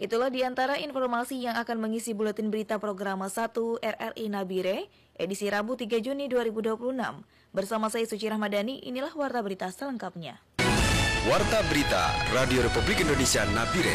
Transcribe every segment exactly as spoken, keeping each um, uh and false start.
Itulah diantara informasi yang akan mengisi buletin berita program satu R R I Nabire, edisi Rabu tiga Juni dua ribu dua puluh enam. Bersama saya Suci Rahmadani, inilah Warta Berita selengkapnya. Warta Berita Radio Republik Indonesia Nabire.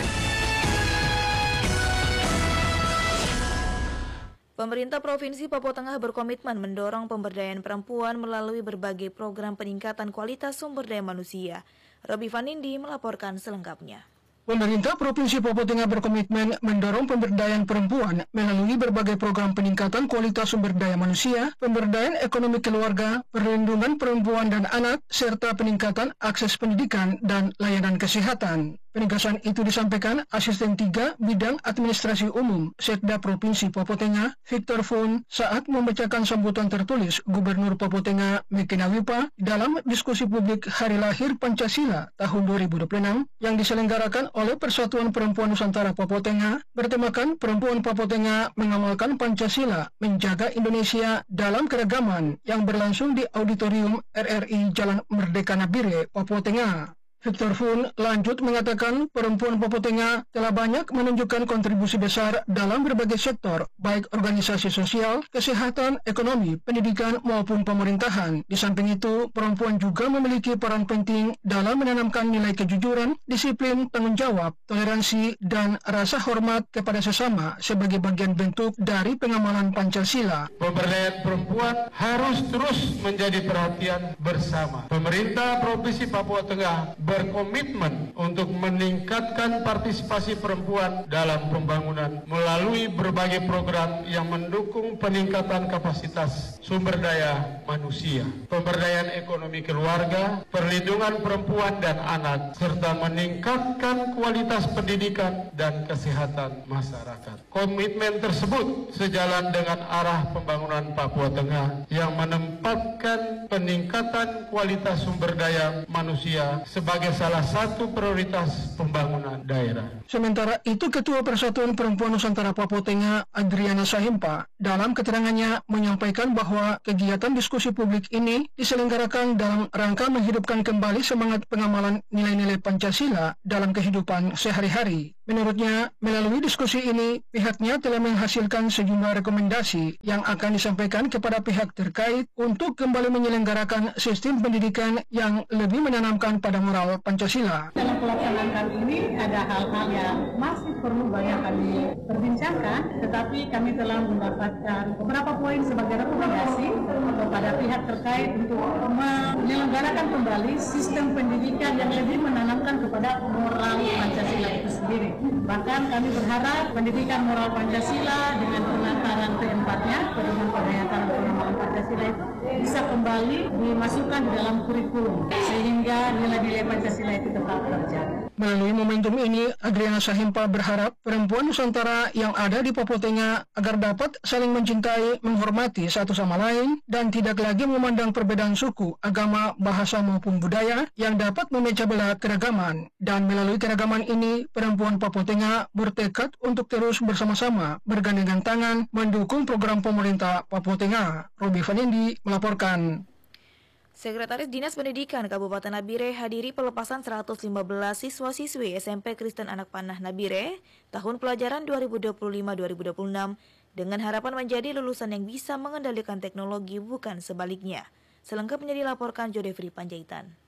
Pemerintah Provinsi Papua Tengah berkomitmen mendorong pemberdayaan perempuan melalui berbagai program peningkatan kualitas sumber daya manusia. Robi Vanindi melaporkan selengkapnya. Pemerintah Provinsi Papua Tengah berkomitmen mendorong pemberdayaan perempuan melalui berbagai program peningkatan kualitas sumber daya manusia, pemberdayaan ekonomi keluarga, perlindungan perempuan dan anak, serta peningkatan akses pendidikan dan layanan kesehatan. Penegasan itu disampaikan Asisten tiga Bidang Administrasi Umum Setda Provinsi Papua Tengah, Victor Fun, saat membacakan sambutan tertulis Gubernur Papua Tengah Mekena Wipa dalam diskusi publik Hari Lahir Pancasila tahun dua ribu dua puluh enam yang diselenggarakan oleh Persatuan Perempuan Nusantara Papua Tengah, bertemakan Perempuan Papua Tengah mengamalkan Pancasila, menjaga Indonesia dalam keragaman, yang berlangsung di Auditorium R R I Jalan Merdeka Nabire, Papua Tengah. Victor Fun lanjut mengatakan perempuan Papua Tengah telah banyak menunjukkan kontribusi besar dalam berbagai sektor, baik organisasi sosial, kesehatan, ekonomi, pendidikan, maupun pemerintahan. Di samping itu, perempuan juga memiliki peran penting dalam menanamkan nilai kejujuran, disiplin, tanggung jawab, toleransi, dan rasa hormat kepada sesama sebagai bagian bentuk dari pengamalan Pancasila. Pemberdayaan perempuan harus terus menjadi perhatian bersama. Pemerintah Provinsi Papua Tengah berkomitmen untuk meningkatkan partisipasi perempuan dalam pembangunan melalui berbagai program yang mendukung peningkatan kapasitas sumber daya manusia, pemberdayaan ekonomi keluarga, perlindungan perempuan dan anak, serta meningkatkan kualitas pendidikan dan kesehatan masyarakat. Komitmen tersebut sejalan dengan arah pembangunan Papua Tengah yang menempatkan peningkatan kualitas sumber daya manusia sebagai salah satu prioritas pembangunan daerah. Sementara itu, Ketua Persatuan Perempuan Nusantara Papua Tengah, Adriana Sahimpa, dalam keterangannya menyampaikan bahwa kegiatan diskusi publik ini diselenggarakan dalam rangka menghidupkan kembali semangat pengamalan nilai-nilai Pancasila dalam kehidupan sehari-hari. Menurutnya, melalui diskusi ini, pihaknya telah menghasilkan sejumlah rekomendasi yang akan disampaikan kepada pihak terkait untuk kembali menyelenggarakan sistem pendidikan yang lebih menanamkan pada moral Pancasila. Dalam pelaksanaan kali ini ada hal-hal yang masih perlu banyak kami perbincangkan, tetapi kami telah mendapatkan beberapa poin sebagai rekomendasi kepada pihak terkait untuk menyelenggarakan kembali sistem pendidikan yang lebih menanamkan kepada moral Pancasila itu sendiri. Bahkan kami berharap pendidikan moral Pancasila dengan penataran keempatnya, pedoman penghayatan pengembangan Pancasila itu bisa kembali dimasukkan di dalam kurikulum sehingga nilai-nilai Pancasila itu tetap terjaga. Melalui momentum ini, Adriana Sahimpa berharap perempuan Nusantara yang ada di Papua Tengah agar dapat saling mencintai, menghormati satu sama lain, dan tidak lagi memandang perbedaan suku, agama, bahasa maupun budaya yang dapat memecah belah keragaman. Dan melalui keragaman ini, perempuan Papua Tengah bertekad untuk terus bersama-sama bergandengan tangan mendukung program pemerintah Papua Tengah. Robi Vanindi melaporkan. Sekretaris Dinas Pendidikan Kabupaten Nabire hadiri pelepasan seratus lima belas siswa-siswi S M P Kristen Anak Panah Nabire tahun pelajaran dua ribu dua puluh lima dua ribu dua puluh enam dengan harapan menjadi lulusan yang bisa mengendalikan teknologi, bukan sebaliknya. Selengkapnya dilaporkan Jodefri Panjaitan.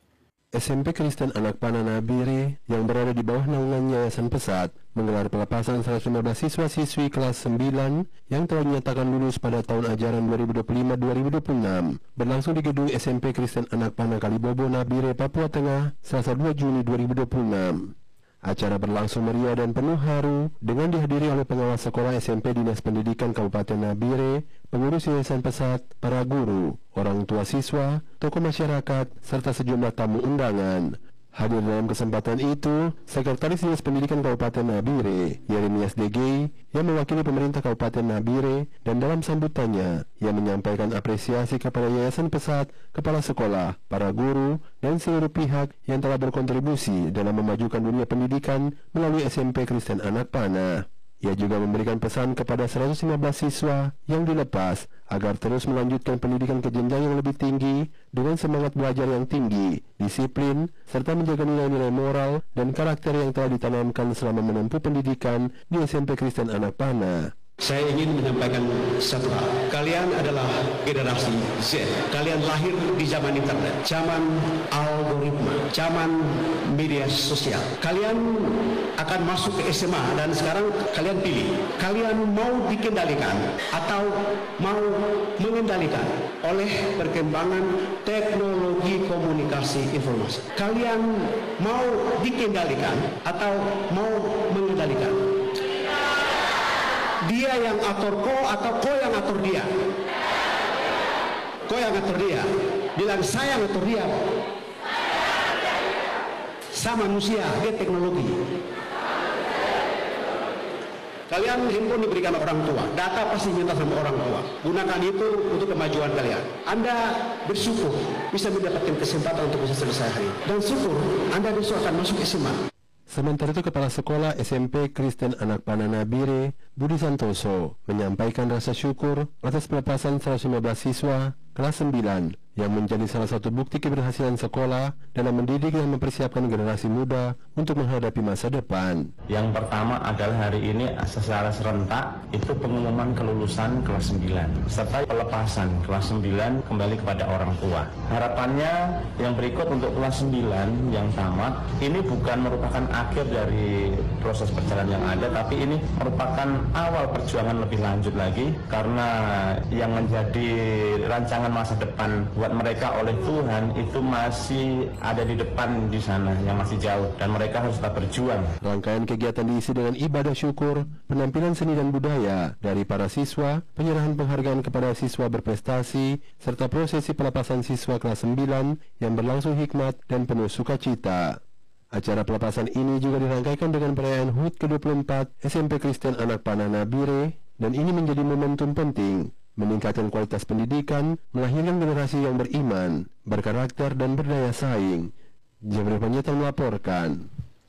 S M P Kristen Anak Panah Nabire yang berada di bawah naungan Yayasan Pesat menggelar pelepasan seratus lima belas siswa-siswi kelas sembilan yang telah dinyatakan lulus pada tahun ajaran dua ribu dua puluh lima dua ribu dua puluh enam berlangsung di gedung S M P Kristen Anak Panah Kalibobo Nabire, Papua Tengah, Selasa dua Juni dua ribu dua puluh enam. Acara berlangsung meriah dan penuh haru dengan dihadiri oleh pengawas sekolah S M P Dinas Pendidikan Kabupaten Nabire, pengurus Yayasan Pesat, para guru, orang tua siswa, tokoh masyarakat, serta sejumlah tamu undangan. Hadir dalam kesempatan itu, Sekretaris Dinas Pendidikan Kabupaten Nabire, Yeremias D G, yang mewakili pemerintah Kabupaten Nabire, dan dalam sambutannya, ia menyampaikan apresiasi kepada Yayasan Pesat, kepala sekolah, para guru, dan seluruh pihak yang telah berkontribusi dalam memajukan dunia pendidikan melalui S M P Kristen Anak Panah. Ia juga memberikan pesan kepada seratus lima belas siswa yang dilepas agar terus melanjutkan pendidikan ke jenjang yang lebih tinggi dengan semangat belajar yang tinggi, disiplin, serta menjaga nilai-nilai moral dan karakter yang telah ditanamkan selama menempuh pendidikan di S M P Kristen Anak Panah. Saya ingin menyampaikan satu hal. Kalian adalah generasi Z. Kalian lahir di zaman internet, zaman algoritma, zaman media sosial. Kalian akan masuk ke S M A dan sekarang kalian pilih. Kalian mau dikendalikan atau mau mengendalikan oleh perkembangan teknologi komunikasi informasi. Kalian mau dikendalikan atau mau mengendalikan? Dia yang atur ko atau ko yang atur dia? Ko yang atur dia. Bilang saya yang atur dia. Sama manusia, dia teknologi. Kalian handphone diberikan orang tua, data pasti minta sama orang tua. Gunakan itu untuk kemajuan kalian. Anda bersyukur bisa mendapatkan kesempatan untuk bisa selesai hari. Dan syukur Anda besok akan masuk S M A. Sementara itu, Kepala Sekolah S M P Kristen Anak Panah Nabire, Budi Santoso, menyampaikan rasa syukur atas pelepasan seratus lima belas siswa kelas sembilan yang menjadi salah satu bukti keberhasilan sekolah dalam mendidik dan mempersiapkan generasi muda untuk menghadapi masa depan. Yang pertama adalah hari ini secara serentak itu pengumuman kelulusan kelas sembilan serta pelepasan kelas sembilan kembali kepada orang tua. Harapannya yang berikut untuk kelas sembilan yang tamat ini bukan merupakan akhir dari proses perjalanan yang ada, tapi ini merupakan awal perjuangan lebih lanjut lagi, karena yang menjadi rancangan masa depan buat mereka oleh Tuhan itu masih ada di depan di sana, yang masih jauh, dan mereka harus tetap berjuang. Rangkaian kegiatan diisi dengan ibadah syukur, penampilan seni dan budaya dari para siswa, penyerahan penghargaan kepada siswa berprestasi, serta prosesi pelepasan siswa kelas sembilan yang berlangsung hikmat dan penuh sukacita. Acara pelepasan ini juga dirangkaikan dengan perayaan H U T ke dua puluh empat S M P Kristen Anak Panah Nabire, dan ini menjadi momentum penting meningkatkan kualitas pendidikan, melahirkan generasi yang beriman, berkarakter, dan berdaya saing. Jabril Panjaitan melaporkan.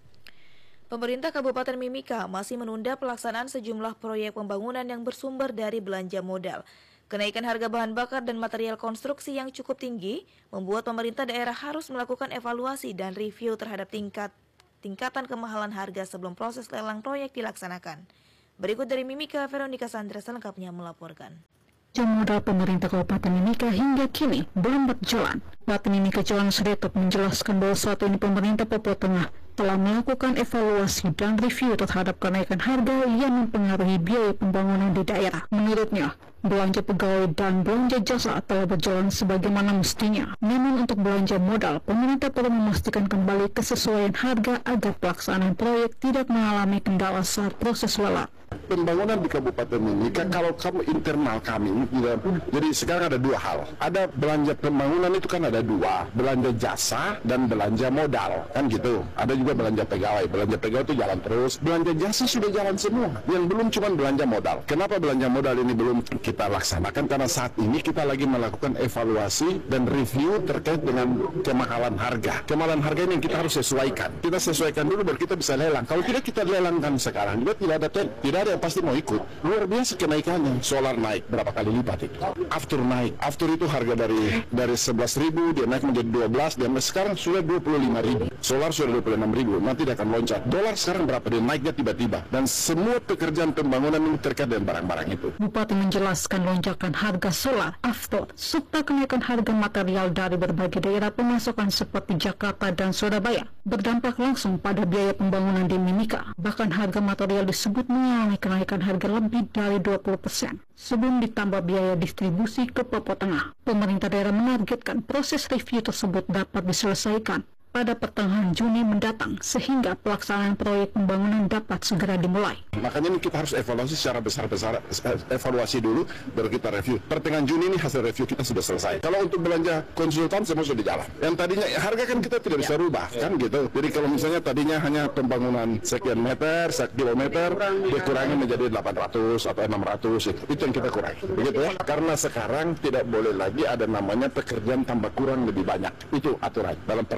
Pemerintah Kabupaten Mimika masih menunda pelaksanaan sejumlah proyek pembangunan yang bersumber dari belanja modal. Kenaikan harga bahan bakar dan material konstruksi yang cukup tinggi membuat pemerintah daerah harus melakukan evaluasi dan review terhadap tingkat tingkatan kemahalan harga sebelum proses lelang proyek dilaksanakan. Berikut dari Mimika, Veronica Sandra selengkapnya melaporkan. Jam modal pemerintah Kabupaten Mimika hingga kini belum berjalan. Bupati Mimika Jalan Suretop menjelaskan bahwa saat ini pemerintah Papua Tengah telah melakukan evaluasi dan review terhadap kenaikan harga yang mempengaruhi biaya pembangunan di daerah. Menurutnya, belanja pegawai dan belanja jasa telah berjalan sebagaimana mestinya. Namun untuk belanja modal, pemerintah perlu memastikan kembali kesesuaian harga agar pelaksanaan proyek tidak mengalami kendala saat proses lelang. Pembangunan di Kabupaten Mimika, kalau kamu internal kami, jadi sekarang ada dua hal. Ada belanja pembangunan itu kan ada dua, belanja jasa dan belanja modal, kan gitu. Ada juga belanja pegawai, belanja pegawai itu jalan terus. Belanja jasa sudah jalan semua, yang belum cuma belanja modal. Kenapa belanja modal ini belum kita laksanakan? Karena saat ini kita lagi melakukan evaluasi dan review terkait dengan kemahalan harga. Kemahalan harga ini yang kita harus sesuaikan. Kita sesuaikan dulu baru kita bisa lelang. Kalau tidak kita lelangkan sekarang, juga tidak ada tidak ada yang pasti mau ikut. Luar biasa kenaikannya. Solar naik berapa kali lipat itu. Aftur naik. Aftur itu harga dari dari sebelas ribu dia naik menjadi dua belas, dan sekarang sudah dua puluh lima ribu. Solar sudah dua puluh enam ribu. Nanti dia akan loncat. Dolar sekarang berapa dia naiknya tiba-tiba. Dan semua pekerjaan pembangunan ini terkait dengan barang-barang itu. Bupati menjelaskan lonjakan harga solar, aftur, serta kenaikan harga material dari berbagai daerah pemasukan seperti Jakarta dan Surabaya berdampak langsung pada biaya pembangunan di Mimika. Bahkan harga material disebut mengalami kenaikan harga lebih dari dua puluh persen. Sebelum ditambah biaya distribusi ke Papua Tengah, pemerintah daerah menargetkan proses review tersebut dapat diselesaikan pada pertengahan Juni mendatang, sehingga pelaksanaan proyek pembangunan dapat segera dimulai. Makanya ini kita harus evaluasi secara besar-besar, evaluasi dulu, baru kita review. Pertengahan Juni ini hasil review kita sudah selesai. Kalau untuk belanja konsultan semua sudah jalan. Yang tadinya harga kan kita tidak bisa rubah, kan gitu. Jadi kalau misalnya tadinya hanya pembangunan sekian meter, sekian kilometer, dikurangi menjadi delapan ratus atau enam ratus, itu, itu yang kita kurangi. Begitu ya. Karena sekarang tidak boleh lagi ada namanya pekerjaan tambah kurang lebih banyak. Itu aturan dalam peraturan presiden.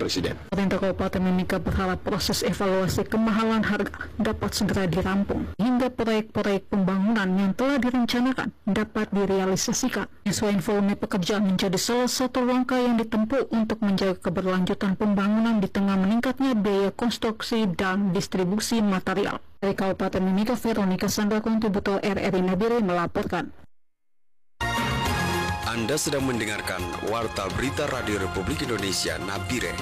Presiden. Pemerintah Kabupaten Mimika berharap proses evaluasi kemahalan harga dapat segera dirampung hingga proyek-proyek pembangunan yang telah direncanakan dapat direalisasikan. Penyesuaian volume pekerjaan menjadi salah satu langkah yang ditempuh untuk menjaga keberlanjutan pembangunan di tengah meningkatnya biaya konstruksi dan distribusi material. Dari Kabupaten Mimika, Veronica Sandra, kontributor R R I Nabire melaporkan. Anda sedang mendengarkan Warta Berita Radio Republik Indonesia Nabire.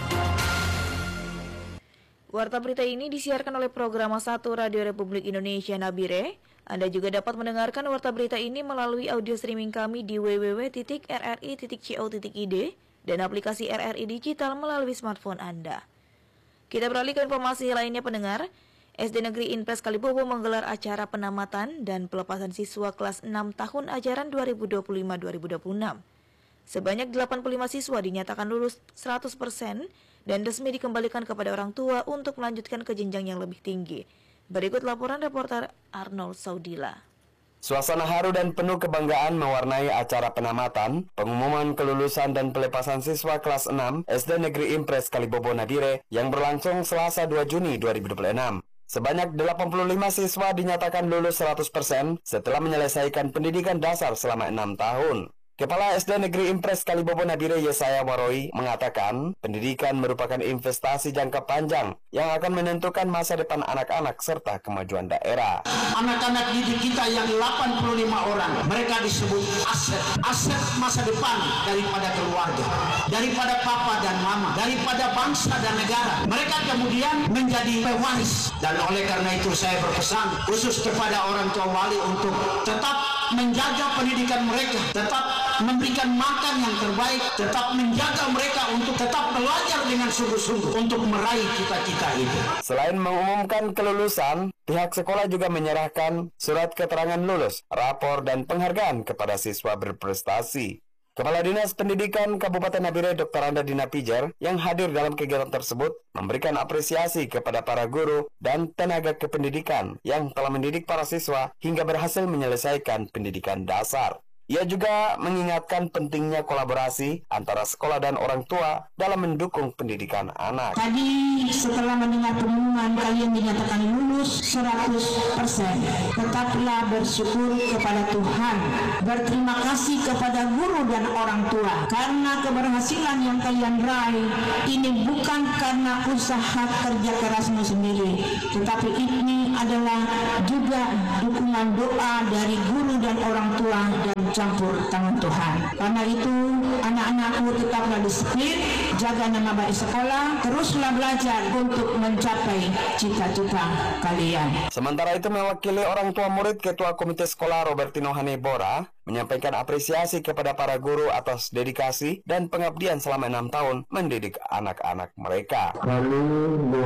Warta berita ini disiarkan oleh Program satu Radio Republik Indonesia Nabire. Anda juga dapat mendengarkan warta berita ini melalui audio streaming kami di w w w titik r r i titik co titik i d dan aplikasi R R I Digital melalui smartphone Anda. Kita beralih ke informasi lainnya, pendengar. S D Negeri Impres Kalibobo menggelar acara penamatan dan pelepasan siswa kelas enam tahun ajaran dua ribu dua puluh lima dua ribu dua puluh enam. Sebanyak delapan puluh lima siswa dinyatakan lulus seratus persen dan resmi dikembalikan kepada orang tua untuk melanjutkan ke jenjang yang lebih tinggi. Berikut laporan reporter Arnold Saudila. Suasana haru dan penuh kebanggaan mewarnai acara penamatan, pengumuman kelulusan dan pelepasan siswa kelas enam S D Negeri Impres Kalibobo Nabire yang berlangsung Selasa dua Juni dua ribu dua puluh enam. Sebanyak delapan puluh lima siswa dinyatakan lulus seratus persen setelah menyelesaikan pendidikan dasar selama enam tahun. Kepala S D Negeri Impres Kalibobo Nabire Yesaya Waroi mengatakan pendidikan merupakan investasi jangka panjang yang akan menentukan masa depan anak-anak serta kemajuan daerah. Anak-anak didik kita yang delapan puluh lima orang, mereka disebut aset, aset masa depan daripada keluarga, daripada papa dan mama, daripada bangsa dan negara. Mereka kemudian menjadi pewaris, dan oleh karena itu saya berpesan khusus kepada orang tua wali untuk tetap menjaga pendidikan mereka, tetap memberikan makan yang terbaik, tetap menjaga mereka untuk tetap belajar dengan sungguh-sungguh untuk meraih cita-cita itu. Selain mengumumkan kelulusan, pihak sekolah juga menyerahkan surat keterangan lulus, rapor, dan penghargaan kepada siswa berprestasi. Kepala Dinas Pendidikan Kabupaten Nabire Doktor Anda Dina Pijar yang hadir dalam kegiatan tersebut memberikan apresiasi kepada para guru dan tenaga kependidikan yang telah mendidik para siswa hingga berhasil menyelesaikan pendidikan dasar. Ia juga mengingatkan pentingnya kolaborasi antara sekolah dan orang tua dalam mendukung pendidikan anak. Tadi setelah mendengar pengumuman kalian dinyatakan lulus seratus persen. Tetaplah bersyukur kepada Tuhan. Berterima kasih kepada guru dan orang tua. Karena keberhasilan yang kalian raih ini bukan karena usaha kerja kerasmu sendiri, tetapi ini adalah juga dukungan doa dari guru dan orang tua dan campur tangan Tuhan. Karena itu anak-anakku tetaplah disiplin, jaga nama baik sekolah, teruslah belajar untuk mencapai cita-cita kalian. Sementara itu mewakili orang tua murid Ketua Komite Sekolah Robertino Hanebora menyampaikan apresiasi kepada para guru atas dedikasi dan pengabdian selama enam tahun mendidik anak-anak mereka. Kami